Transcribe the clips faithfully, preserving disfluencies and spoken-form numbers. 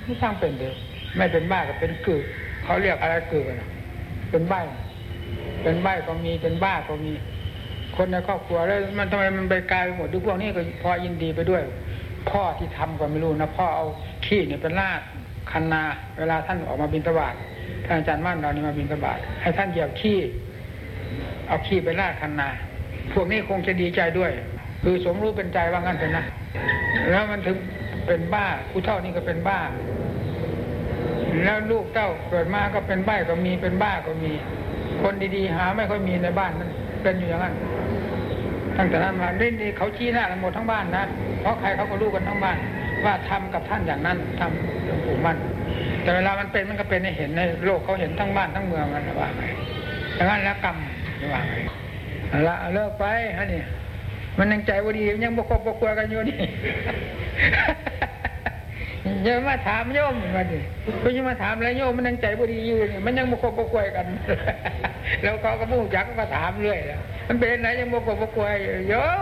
ไม่ช่างเป็นเดียวไม่เป็นบ้าก็เป็นกึกเขาเรียกอะไรกึกนะเป็นใบ้เป็นใบ้ก็มีเป็นบ้าก็มีคนในครอบครัวแล้วมันทำไมมันไปกลายไปหมดทุกพวกนี้ก็พอยินดีไปด้วยพ่อที่ทำก็ไม่รู้นะพ่อเอาขี้เนี่ยเป็นลาดคันนาเวลาท่านออกมาบิณฑบาตท่านอาจารย์มั่นเรานี่มาบิณฑบาตให้ท่านเหยียบขี้เอาขี้ไปลาดคันนาพวกนี้คงจะดีใจด้วยคือสมรู้เป็นใจว่างั้นเป็นนะแล้วมันถึงเป็นบ้าผู้เฒ่านี่ก็เป็นบ้าแล้วลูกเต้าเกิดมาก็เป็นใบ้ก็มีเป็นบ้าก็มีคนดีๆหาไม่ค่อยมีในบ้านนั้นเป็นอยู่อย่างนั้นตั้งแต่นั้นมาเล่นเขาชี้หน้ากันหมดทั้งบ้านนะเพราะใครเขาก็รู้กันทั้งบ้านว่าทำกับท่านอย่างนั้นทำหลวงปู่มั่นแต่เวลามันเป็นมันก็เป็นให้เห็นในโลกเขาเห็นทั้งบ้านทั้งเมืองกันว่าไงอย่างนั้นแล้วกรรมว่าไงละเลิกไปฮะนี่มันยังใจว่าดียังบกบกกลัวกันอยู่นี่อย่ามาถามโยมมาดิก็ยังมาถามอะไรโยมมันยังใจว่าดีอยู่นี่มันยังบกบกกลัวกันแล้วเขาก็มุ่งจักก็ถามเรื่อยแล้วมันเป็นไหนยังบกบกกลัวโย่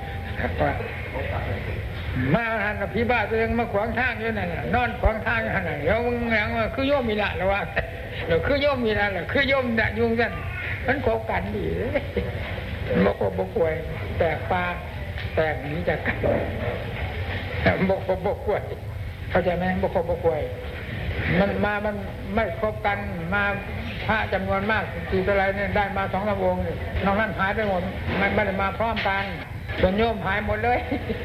มาหันพี่บ้าตัวเองมาขวางทางอยู่นั่นแหละนอนขวางทางอยู่นั่นแหละแล้วมึงยังว่าคือโยมมีละหรือว่าหรือคือโยมมีละหรือคือโยมด่ายุ่งกันมันโกกันดีบกบกวยแตกปลาแตกหนีจากกันบกบกวยเข้าใจไหมบกบกวยมันมามันไม่ครบกันมาพระจำนวนมากกี่อะไรเนี่ยได้มาสองลำวงนอกนั้นหายไปหมดมันไม่ได้มาพร้อมกันส่วนโยมหายหมดเลย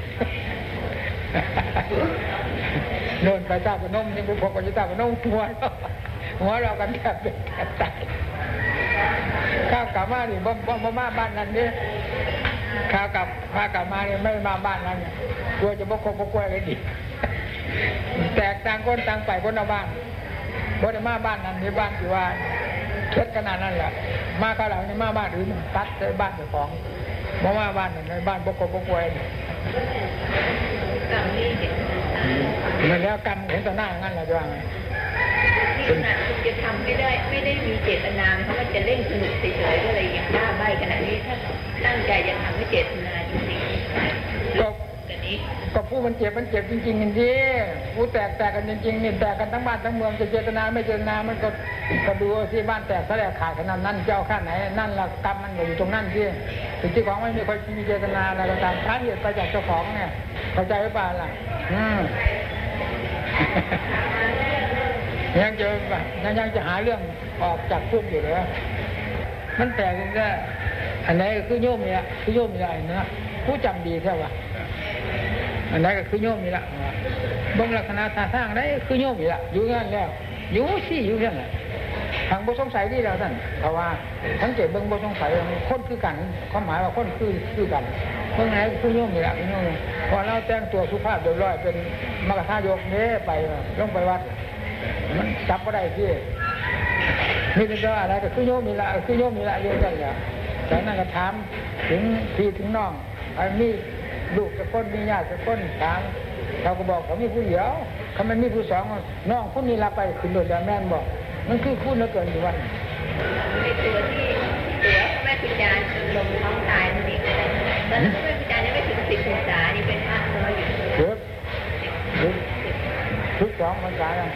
โดนไปตาปนมนี่บุพกจิตาปนมหัวหัวเรากันแทบเป็นแทบตายข้าวกลับมาดิบ่บ่บ่มาบ้านนั้นนี่ข้าวกลับพากลับมาเนี่ยไม่มาบ้านนั้นกลัวจะบกบกกล้วยเลยดิแตกต่างคนต่างไปคนละบ้านบ่ได้มาบ้านนั้นในบ้านที่ว่าเท็ดขนาดนั้นแหละมาข้าวหลังนี่มาบ้านอื่นตัดในบ้านเจ้าของบ่มาบ้านในบ้านบกบกกล้วยมันแล้วกรรมเห็นต่อหน้างั้นแหละจะว่าไงขนาดคุณจะทำไม่ได้ไม่ได้มีเจตนาเพราะว่าจะเล่นสนุกเฉยๆก็เลยยังบ้าใบขนาดนี้ถ้าตั้งใจจะทำไม่เจตนาจริงๆก็แต่นี้ก็ผู้มันเจ็บมันเจ็บจริงๆอย่างที่ผู้แตกแตกกันจริงๆนี่แตกกันทั้งบ้านทั้งเมืองจะเจตนาไม่เจตนามันก็ก็ดูที่บ้านแตกแสลกขาดขนาดนั้นเจ้าข้าไหนนั่นละกรรมมันอยู่ตรงนั้นที่ถึงที่ของไม่มีคนมีเจตนาอะไรก็ตามท้ายเหตุไปจากเจ้าของเนี่ยเข้าใจหรือเปล่าล่ะอืมยังจะยังจะหาเรื่องออกจากคุกอยู่เลยมันแปลกจริงๆอันไหนก็คือโยมนี่ละคือโยมนี่ละนะผู้จำดีแค่ว่าอันไหนก็คือโยมนี่ละบางลักษณะท่าทางได้คือโยมนี่ละอยู่งั้นแล้วอยู่ซี่อยู่นั่นแหละทางบ่สงสัยที่เราท่านเพราะว่าทั้งเจ็บเบิ่งบ่สงสัยคนคือกันความหมายว่าคนคือคือกันเมื่อไหร่คือโยมนี่ละคือโยมพอเราแต่งตัวสุภาพเรียบร้อยเป็นมกทายกนี้ไปลงไปวัดมันจับก็ได้ที่นี่เป็นอะไรก็คือโยมมีละคือโยมมีละโยมกันอย่างจากนั้นก็ถามถึงพี่ถึงน้องไอ้นี่ลูกจะพ้นมีญาติจะพ้นถามเขาก็บอกเขามีผู้เดียวเขาไม่มีผู้สองน้องผู้นี้ละไปขึ้นโดดแม่นบอกมันคือคู่นักเกินอยู่วันในตัวที่ตัวแม่พิจารณ์ลงท้องตายนั่นเองตอนนั้นแม่พิจารณ์ยังไม่ถึงสิบพรรษานี่เป็นพระน้อยอยู่เด็กเด็กทุกสองพรรษาแล้ว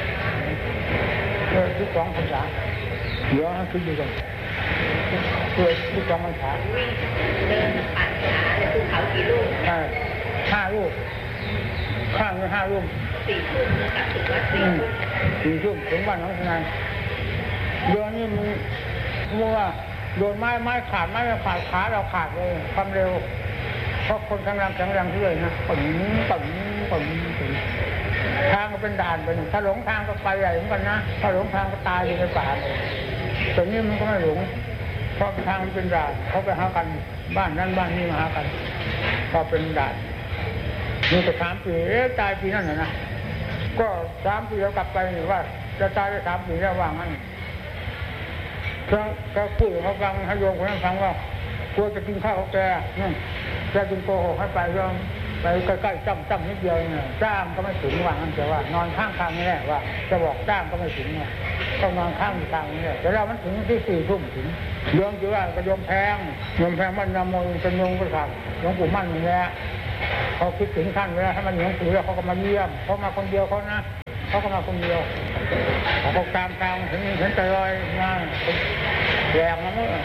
ทุกสองพรรษาเดี๋ยวให้ขึ้นดูกันตัวทุกสองพรรษาวิ่งเดินปั่นขาในภูเขากี่ลูกห้าลูกข้างก็ห้าลูกสี่ทุ่มกลับถึงวัดสี่ทุ่มสี่ทุ่มถึงบ้านน้องทนายเดือนนี้มันมัวโดนไม้ไม้ขาดไม้ขาดขาเราขาดเลยความเร็วเพราะคนแข็งแรงแข็งแรงเรื่อยนะปั่นปั่นปั่นปั่นทางก็เป็นด่านไปถ้าหลงทางก็ไปใหญ่เหมือนกันนะถ้าหลงทางก็ตายอยู่ในป่าตรงนี้มันก็ไม่หลงเพราะทางมันเป็นด่านเขาไปหากันบ้านนั้นบ้านนี้มาหากันพอเป็นด่านมีแต่สามปีตายปีนั่นนะก็สามปีแล้วกลับไปว่าจะตายได้สามปีแล้วว่างั้นก็ก็พูดเขาฟังให้โยมคนนั้นฟังว่ากลัวจะกินข้าวของแกนี่แกกินโกหกให้ไปยอมไปใกล้ๆจ้ำจ้ำนิดเดียวเนี่ยจ้ามก็ไม่ถึงว่างั้นแต่ว่านอนข้างทางนี่แหละว่าจะบอกจ้ามก็ไม่ถึงเนี่ยต้องนอนข้างทางนี่แหละแต่เรามันถึงที่สี่ทุ่มถึงโยมจุฬาก็โยมแพงโยมแพงมันนำมงเป็นโยมประสาทหลวงปู่มั่นอย่างเงี้ยเขาคิดถึงท่านเวลาถ้ามันหลวงปู่แล้วเขาก็มาเยี่ยมเขามาคนเดียวเขานะเขาก็มาคนเดียวเขากลางกลางถึงเห็นใจลอยมาแหลกมาแล้ว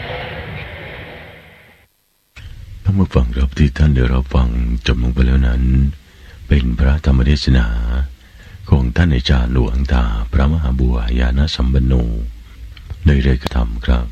ท่านผู้ฟังครับที่ท่านได้รับฟังจบลงไปแล้วนั้นเป็นพระธรรมเทศนาของท่านอาจารย์หลวงตาพระมหาบัวญาณสัมปันโนในเรื่องธรรมครับ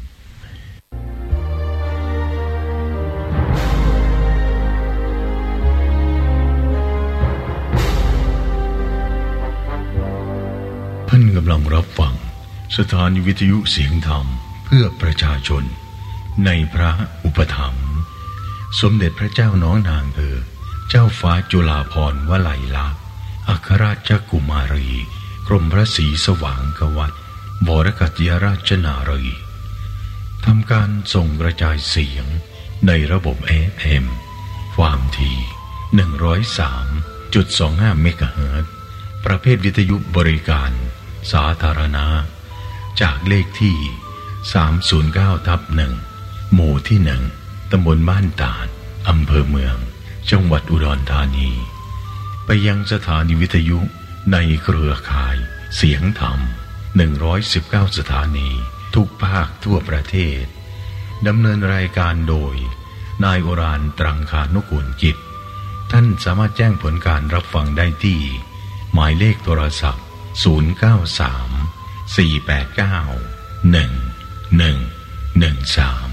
ท่านกำลังรับฟังสถานีวิทยุเสียงธรรมเพื่อประชาชนในพระอุปถัมภ์สมเด็จพระเจ้าน้องนางเธอเจ้าฟ้าจุฬาภรณ์วลัยลักษณ์อัครราชกุมารีกรมพระศรีสว่างกวัตรบรกัตยราชนารีทำการส่งกระจายเสียงในระบบ เอ เอ็ม ความถี่ หนึ่งร้อยสามจุดสองห้า เมกะเฮิรตซ์ประเภทวิทยุบริการสาธารณะจากเลขที่ สามศูนย์เก้าทับหนึ่ง หมู่ที่หนึ่งตำบลบ้านตาดอำเภอเมืองจังหวัดอุดรธานีไปยังสถานีวิทยุในเครือข่ายเสียงธรรมหนึ่งร้อยสิบเก้าสถานีทุกภาคทั่วประเทศดำเนินรายการโดยนายโอรานตรังคานุกูลกิจท่านสามารถแจ้งผลการรับฟังได้ที่หมายเลขโทรศัพท์ศูนย์ เก้า สาม สี่ แปด เก้า หนึ่ง หนึ่ง หนึ่ง สาม